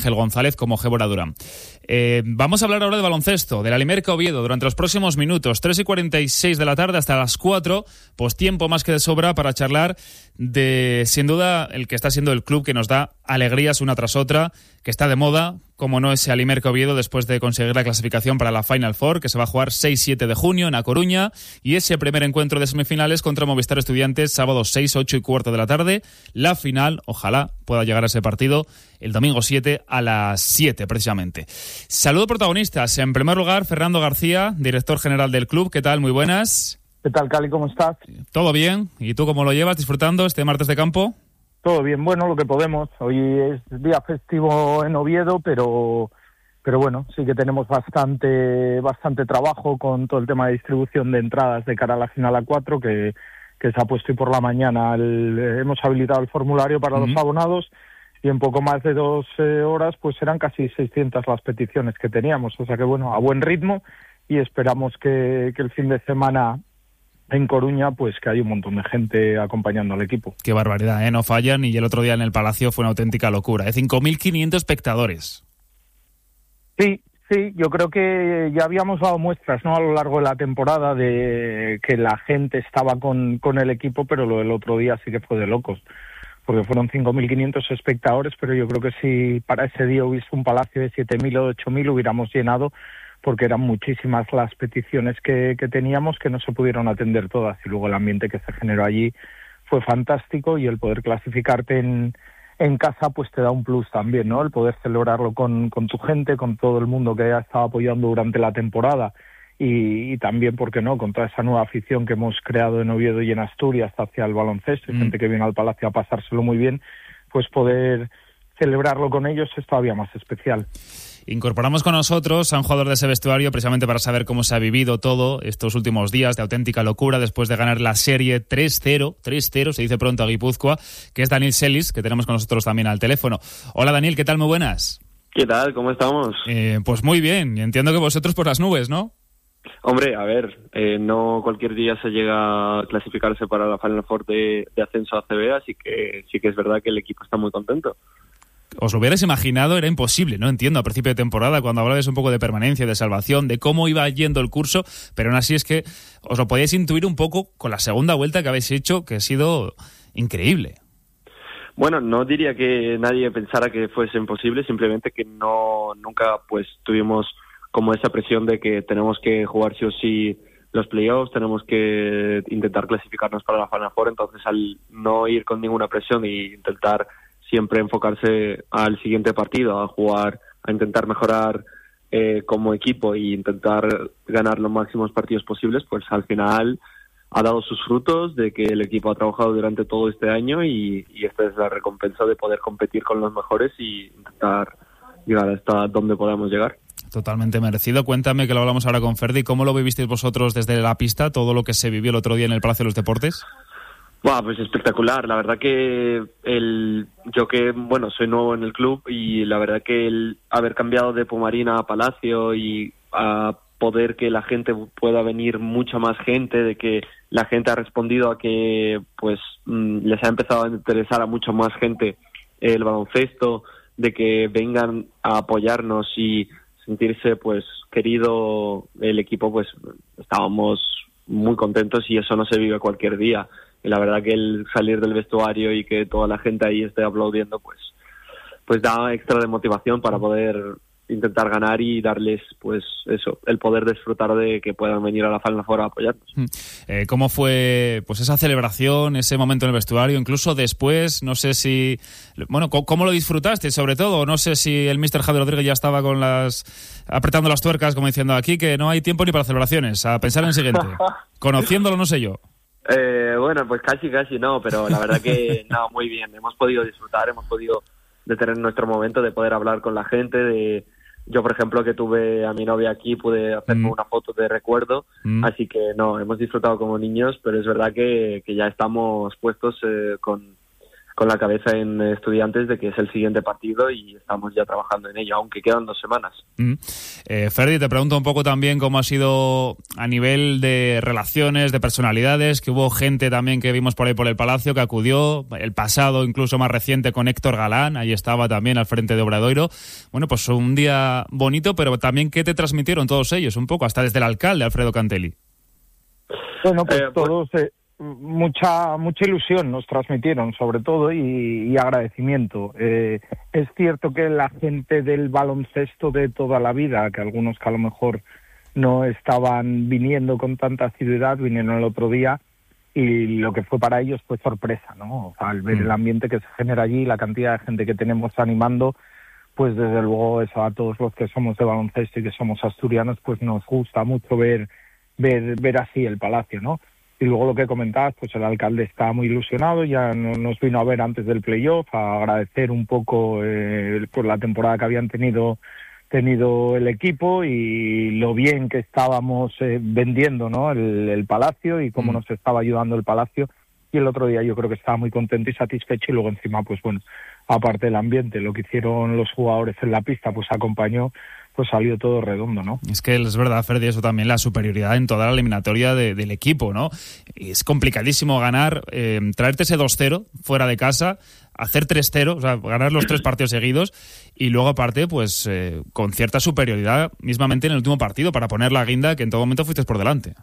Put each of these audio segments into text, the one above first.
Ángel González como Gébora Durán. Vamos a hablar ahora de baloncesto, del Alimerca Oviedo, durante los próximos minutos, 3:46 de la tarde hasta las 4, pues tiempo más que de sobra para charlar de, sin duda, el que está siendo el club que nos da alegrías una tras otra, que está de moda, como no ese Alimerca Oviedo, después de conseguir la clasificación para la Final Four, que se va a jugar 6-7 de junio en A Coruña, y ese primer encuentro de semifinales contra Movistar Estudiantes, sábado 6, 8 y cuarto de la tarde. La final, ojalá pueda llegar a ese partido el domingo 7 a las 7, precisamente. Saludo protagonistas. En primer lugar, Fernando García, director general del club. ¿Qué tal? Muy buenas. ¿Qué tal, Cali? ¿Cómo estás? Todo bien. ¿Y tú cómo lo llevas? ¿Disfrutando este martes de campo? Todo bien, bueno, lo que podemos. Hoy es día festivo en Oviedo, pero bueno, sí que tenemos bastante trabajo con todo el tema de distribución de entradas de cara a la final A4, que se ha puesto hoy por la mañana. Hemos habilitado el formulario para los abonados y en poco más de 2 horas pues serán casi 600 las peticiones que teníamos. O sea que bueno, a buen ritmo, y esperamos que el fin de semana en Coruña, pues que hay un montón de gente acompañando al equipo. Qué barbaridad, no fallan, y el otro día en el Palacio fue una auténtica locura, 5.500 espectadores. Sí, yo creo que ya habíamos dado muestras, ¿no?, a lo largo de la temporada de que la gente estaba con el equipo, pero lo del otro día sí que fue de locos, porque fueron 5.500 espectadores, pero yo creo que si para ese día hubiese un Palacio de 7.000 o 8.000 hubiéramos llenado, porque eran muchísimas las peticiones que teníamos, que no se pudieron atender todas, y luego el ambiente que se generó allí fue fantástico, y el poder clasificarte en casa pues te da un plus también, ¿no? El poder celebrarlo con tu gente, con todo el mundo que ha estado apoyando durante la temporada, y también, ¿por qué no?, con toda esa nueva afición que hemos creado en Oviedo y en Asturias hacia el baloncesto, y gente que viene al Palacio a pasárselo muy bien, pues poder celebrarlo con ellos es todavía más especial. Incorporamos con nosotros a un jugador de ese vestuario precisamente para saber cómo se ha vivido todo estos últimos días de auténtica locura después de ganar la serie 3-0, se dice pronto, a Guipúzcoa, que es Daniel Celis, que tenemos con nosotros también al teléfono. Hola Daniel, ¿qué tal? Muy buenas. ¿Qué tal? ¿Cómo estamos? Pues muy bien, y entiendo que vosotros por las nubes, ¿no? Hombre, a ver, no cualquier día se llega a clasificarse para la Final Four de ascenso a ACB, así que sí que es verdad que el equipo está muy contento. ¿Os lo hubierais imaginado? Era imposible, ¿no? Entiendo, a principio de temporada, cuando hablabais un poco de permanencia, de salvación, de cómo iba yendo el curso, pero aún así es que os lo podíais intuir un poco con la segunda vuelta que habéis hecho, que ha sido increíble. Bueno, no diría que nadie pensara que fuese imposible, simplemente que nunca pues tuvimos como esa presión de que tenemos que jugar sí o sí los playoffs, tenemos que intentar clasificarnos para la Final Four, entonces al no ir con ninguna presión e intentar siempre enfocarse al siguiente partido, a jugar, a intentar mejorar como equipo e intentar ganar los máximos partidos posibles, pues al final ha dado sus frutos de que el equipo ha trabajado durante todo este año y esta es la recompensa de poder competir con los mejores y intentar llegar hasta donde podamos llegar. Totalmente merecido. Cuéntame, que lo hablamos ahora con Ferdi, ¿cómo lo vivisteis vosotros desde la pista, todo lo que se vivió el otro día en el Palacio de los Deportes? Pues espectacular, la verdad que yo que, soy nuevo en el club, y la verdad que el haber cambiado de Pumarina a Palacio y a poder que la gente pueda venir, mucha más gente, de que la gente ha respondido a que pues les ha empezado a interesar a mucha más gente el baloncesto, de que vengan a apoyarnos y sentirse pues querido el equipo, pues estábamos muy contentos, y eso no se vive cualquier día. Y la verdad que el salir del vestuario y que toda la gente ahí esté aplaudiendo, pues da extra de motivación para poder intentar ganar y darles pues eso, el poder disfrutar de que puedan venir a la Final Four a apoyarnos. ¿Cómo fue pues esa celebración, ese momento en el vestuario, incluso después? No sé si, ¿cómo lo disfrutaste? Sobre todo, no sé si el míster Javi Rodríguez ya estaba apretando las tuercas, como diciendo aquí que no hay tiempo ni para celebraciones, a pensar en el siguiente. Conociéndolo, no sé yo. Pues casi no, pero la verdad que no, muy bien, hemos podido disfrutar, hemos podido de tener nuestro momento, de poder hablar con la gente, yo por ejemplo que tuve a mi novia aquí, pude hacerme una foto de recuerdo, así que no, hemos disfrutado como niños, pero es verdad que ya estamos puestos con la cabeza en Estudiantes de que es el siguiente partido y estamos ya trabajando en ello, aunque quedan 2 semanas. Ferdi, te pregunto un poco también cómo ha sido a nivel de relaciones, de personalidades, que hubo gente también que vimos por ahí por el Palacio que acudió, el pasado incluso más reciente con Héctor Galán, ahí estaba también al frente de Obradoiro. Bueno, pues un día bonito, pero también ¿qué te transmitieron todos ellos? Un poco, hasta desde el alcalde, Alfredo Cantelli. Bueno, pues todos... Mucha ilusión nos transmitieron, sobre todo, y agradecimiento. Es cierto que la gente del baloncesto de toda la vida, que algunos que a lo mejor no estaban viniendo con tanta asiduidad, vinieron el otro día, y lo que fue para ellos fue sorpresa, ¿no? O sea, al ver el ambiente que se genera allí, la cantidad de gente que tenemos animando, pues desde luego eso a todos los que somos de baloncesto y que somos asturianos, pues nos gusta mucho ver así el Palacio, ¿no? Y luego lo que comentabas, pues el alcalde está muy ilusionado, ya nos vino a ver antes del playoff, a agradecer un poco por la temporada que habían tenido el equipo y lo bien que estábamos vendiendo, ¿no? el Palacio y cómo nos estaba ayudando el Palacio. Y el otro día yo creo que estaba muy contento y satisfecho, y luego encima, pues bueno, aparte del ambiente, lo que hicieron los jugadores en la pista, pues acompañó, pues salió todo redondo, ¿no? Es que es verdad, Ferdi, eso también, la superioridad en toda la eliminatoria del equipo, ¿no? Y es complicadísimo ganar, traerte ese 2-0 fuera de casa, hacer 3-0, o sea, ganar los 3 partidos seguidos, y luego aparte, pues con cierta superioridad mismamente en el último partido, para poner la guinda que en todo momento fuiste por delante.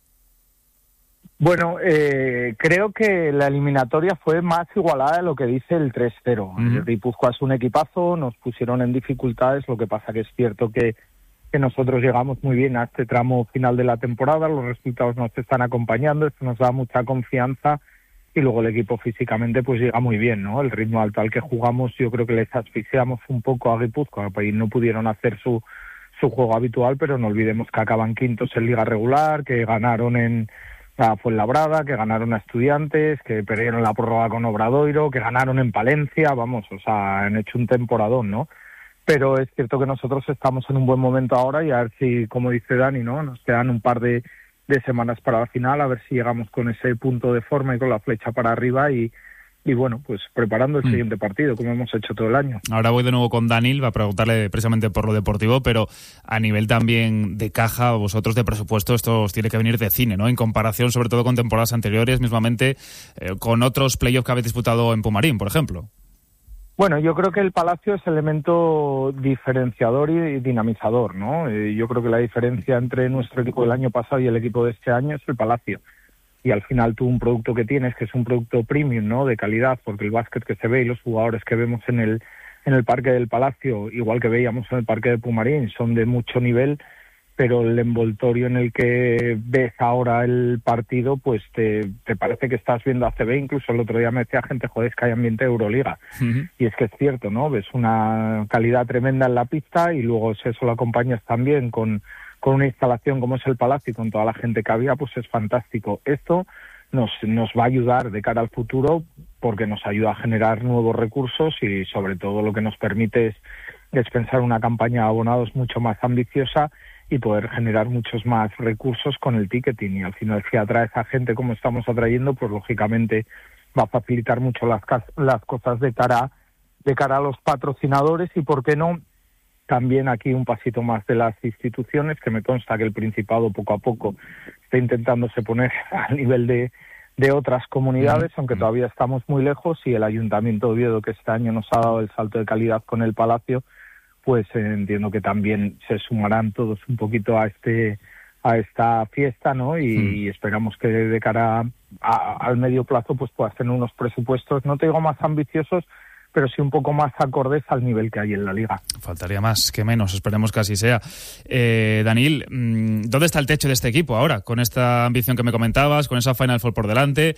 Bueno, creo que la eliminatoria fue más igualada de lo que dice el 3-0. El Guipúzcoa es un equipazo, nos pusieron en dificultades, lo que pasa que es cierto que nosotros llegamos muy bien a este tramo final de la temporada, los resultados nos están acompañando, esto nos da mucha confianza, y luego el equipo físicamente pues llega muy bien, ¿no? El ritmo alto al que jugamos, yo creo que les asfixiamos un poco a Guipúzcoa, pues no pudieron hacer su juego habitual, pero no olvidemos que acaban quintos en liga regular, que ganaron a Fuenlabrada, que ganaron a Estudiantes, que perdieron la prórroga con Obradoiro, que ganaron en Palencia, vamos, o sea, han hecho un temporadón, ¿no? Pero es cierto que nosotros estamos en un buen momento ahora y a ver si, como dice Dani, ¿no? Nos quedan un par de semanas para la final, a ver si llegamos con ese punto de forma y con la flecha para arriba y bueno, pues preparando el siguiente partido, como hemos hecho todo el año. Ahora voy de nuevo con Danil, va a preguntarle precisamente por lo deportivo, pero a nivel también de caja, vosotros de presupuesto, esto os tiene que venir de cine, ¿no? En comparación, sobre todo con temporadas anteriores, mismamente con otros playoffs que habéis disputado en Pumarín, por ejemplo. Bueno, yo creo que el Palacio es elemento diferenciador y dinamizador, ¿no? Yo creo que la diferencia entre nuestro equipo del año pasado y el equipo de este año es el Palacio. Y al final tú un producto que tienes, que es un producto premium, ¿no? De calidad, porque el básquet que se ve y los jugadores que vemos en el Parque del Palacio, igual que veíamos en el Parque de Pumarín, son de mucho nivel, pero el envoltorio en el que ves ahora el partido, pues te parece que estás viendo ACB. Incluso el otro día me decía gente, joder, es que hay ambiente de Euroliga. Y es que es cierto, ¿no? Ves una calidad tremenda en la pista y luego si eso lo acompañas también con una instalación como es el Palacio y con toda la gente que había, pues es fantástico. Esto nos va a ayudar de cara al futuro porque nos ayuda a generar nuevos recursos y sobre todo lo que nos permite es pensar una campaña de abonados mucho más ambiciosa y poder generar muchos más recursos con el ticketing. Y al final, si atraes a gente como estamos atrayendo, pues lógicamente va a facilitar mucho las cosas de cara a los patrocinadores y, ¿por qué no?, también aquí un pasito más de las instituciones, que me consta que el Principado poco a poco está intentándose poner al nivel de otras comunidades, aunque todavía estamos muy lejos, y el Ayuntamiento de Oviedo, que este año nos ha dado el salto de calidad con el Palacio, pues entiendo que también se sumarán todos un poquito a esta fiesta, ¿no? Y esperamos que de cara al medio plazo pues puedas tener unos presupuestos, no te digo más ambiciosos, pero sí un poco más acordes al nivel que hay en la Liga. Faltaría más que menos, esperemos que así sea. Danil, ¿dónde está el techo de este equipo ahora? Con esta ambición que me comentabas, con esa Final Four por delante.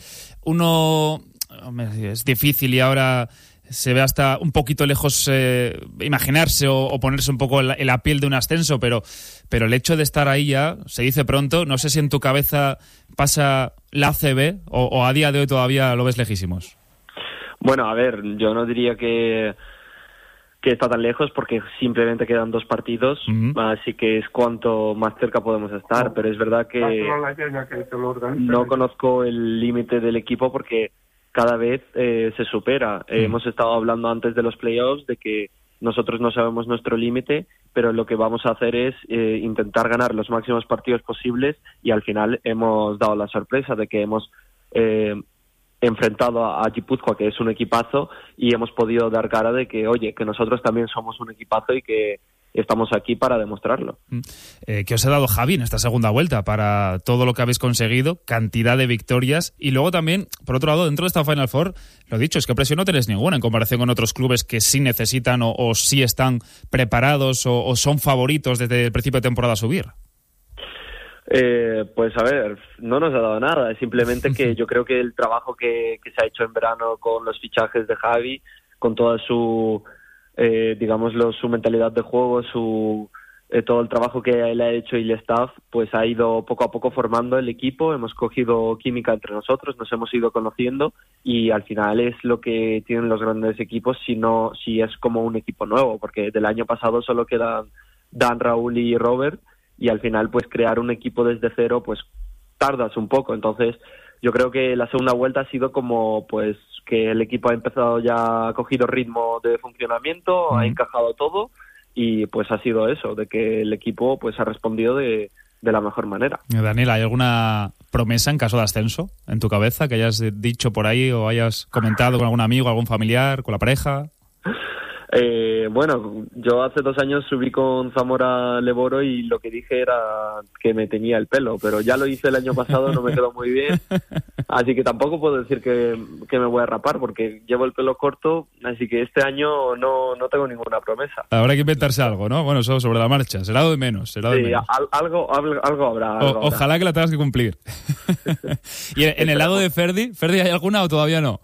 Es difícil y ahora se ve hasta un poquito lejos imaginarse o ponerse un poco en la piel de un ascenso, pero el hecho de estar ahí ya, se dice pronto, no sé si en tu cabeza pasa la ACB o a día de hoy todavía lo ves lejísimos. Bueno, a ver, yo no diría que está tan lejos porque simplemente quedan 2 partidos, así que es cuanto más cerca podemos estar, pero es verdad que no conozco el límite del equipo porque cada vez se supera. Hemos estado hablando antes de los playoffs de que nosotros no sabemos nuestro límite, pero lo que vamos a hacer es intentar ganar los máximos partidos posibles, y al final hemos dado la sorpresa de que hemos enfrentado a Guipúzcoa, que es un equipazo, y hemos podido dar cara de que, oye, que nosotros también somos un equipazo y que estamos aquí para demostrarlo. ¿Qué os ha dado Javi en esta segunda vuelta para todo lo que habéis conseguido? Cantidad de victorias. Y luego también, por otro lado, dentro de esta Final Four, lo dicho, es que presión no tenéis ninguna en comparación con otros clubes que sí necesitan o sí están preparados o son favoritos desde el principio de temporada a subir. Pues a ver, no nos ha dado nada. Es simplemente que yo creo que el trabajo que se ha hecho en verano con los fichajes de Javi, con toda su... digámoslo, su mentalidad de juego, todo el trabajo que él ha hecho y el staff, pues ha ido poco a poco formando el equipo. Hemos cogido química entre nosotros, nos hemos ido conociendo, y al final es lo que tienen los grandes equipos si es como un equipo nuevo, porque del año pasado solo quedan Dan, Raúl y Robert, y al final pues crear un equipo desde cero pues tardas un poco. Entonces yo creo que la segunda vuelta ha sido como pues que el equipo ha empezado, ya ha cogido ritmo de funcionamiento, ha encajado todo, y pues ha sido eso, de que el equipo pues ha respondido de la mejor manera. Daniel, ¿hay alguna promesa en caso de ascenso en tu cabeza que hayas dicho por ahí o hayas comentado con algún amigo, algún familiar, con la pareja? Bueno, yo hace 2 años subí con Zamora Leboro y lo que dije era que me teñía el pelo, pero ya lo hice el año pasado, no me quedó muy bien, así que tampoco puedo decir que me voy a rapar porque llevo el pelo corto, así que este año no tengo ninguna promesa. Habrá que inventarse algo, ¿no? Bueno, eso sobre la marcha, será lo de menos. Sí, algo habrá. Ojalá que la tengas que cumplir. Y en el lado de Ferdi, ¿hay alguna o todavía no?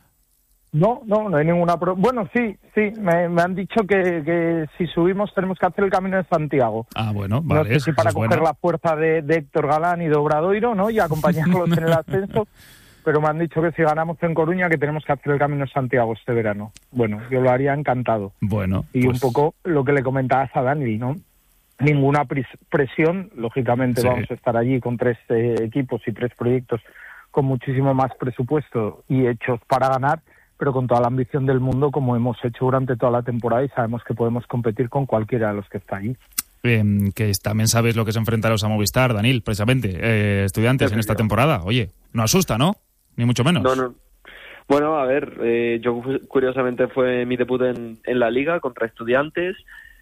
No hay ninguna... Bueno, sí, me han dicho que si subimos tenemos que hacer el Camino de Santiago. Ah, bueno, vale. No sé si para coger la fuerza de Héctor Galán y de Obradoiro, ¿no? Y acompañarlos en el ascenso, pero me han dicho que si ganamos en Coruña que tenemos que hacer el Camino de Santiago este verano. Bueno, yo lo haría encantado. Bueno, y pues... un poco lo que le comentabas a Dani, ¿no? Ninguna presión, lógicamente sí. Vamos a estar allí con 3 equipos y 3 proyectos con muchísimo más presupuesto y hechos para ganar, pero con toda la ambición del mundo, como hemos hecho durante toda la temporada, y sabemos que podemos competir con cualquiera de los que está allí. Que también sabes lo que es enfrentaros a Movistar, Daniel, precisamente, Estudiantes en esta temporada. Oye, no asusta, ¿no? Ni mucho menos. No. Bueno, a ver, yo curiosamente fue mi debut en la Liga contra Estudiantes,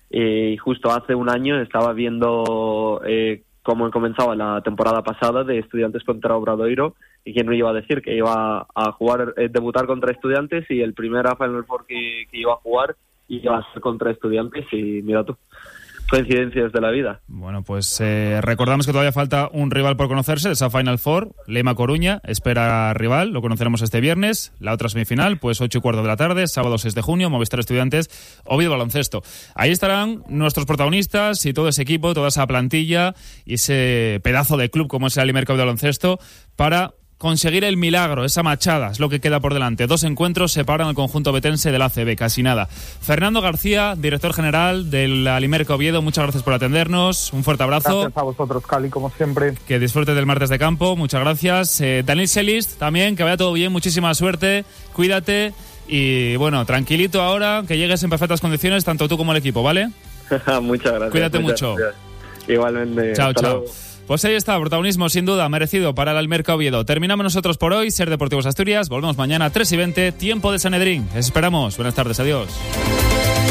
y justo hace un año estaba viendo cómo comenzaba la temporada pasada de Estudiantes contra Obradoiro, y quién me iba a decir que iba a jugar, debutar contra Estudiantes, y el primer Final Four que iba a jugar iba a ser contra Estudiantes, y mira tú, coincidencias de la vida. Bueno, pues recordamos que todavía falta un rival por conocerse de esa Final Four. Lema Coruña espera rival, lo conoceremos este viernes. La otra semifinal, pues 8:15 de la tarde, sábado 6 de junio, Movistar Estudiantes, Oviedo Baloncesto. Ahí estarán nuestros protagonistas y todo ese equipo, toda esa plantilla y ese pedazo de club como es el Alimerca de Baloncesto para conseguir el milagro, esa machada, es lo que queda por delante. 2 encuentros separan al conjunto betense del ACB, casi nada. Fernando García, director general del Alimerca Oviedo, muchas gracias por atendernos, un fuerte abrazo. Gracias a vosotros, Cali, como siempre. Que disfrutes del martes de campo, muchas gracias. Daniel Selist, también, que vaya todo bien, muchísima suerte, cuídate y bueno, tranquilito ahora, que llegues en perfectas condiciones, tanto tú como el equipo, ¿vale? Muchas gracias. Cuídate mucho. Gracias. Igualmente. Chao. Pues ahí está, protagonismo sin duda merecido para el Alimerca Oviedo. Terminamos nosotros por hoy, Ser Deportivos Asturias. Volvemos mañana a 3:20, tiempo de Sanedrín. Les esperamos. Buenas tardes, adiós.